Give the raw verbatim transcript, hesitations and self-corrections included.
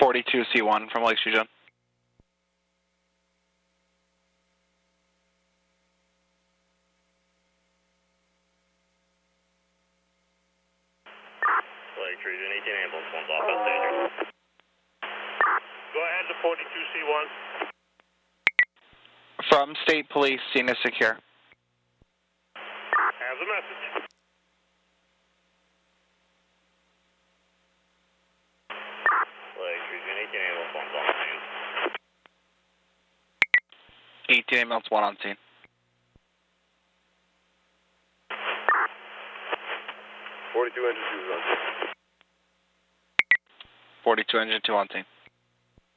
forty-two C one from Lake Street, John. Lake Street, eighteen ambulance, one's off at danger. Go ahead to forty-two C one. From State Police, scene is secure. Have the message. Lake Street, eighteen ambulance, one's on scene. eighteen ambulance, one on scene. forty-two engine two on scene. forty-two engine, two on scene.